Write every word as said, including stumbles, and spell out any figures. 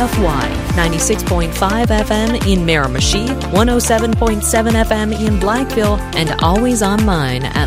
F Y, ninety-six point five F M in Miramichi, one oh seven point seven F M in Blackville, and always online at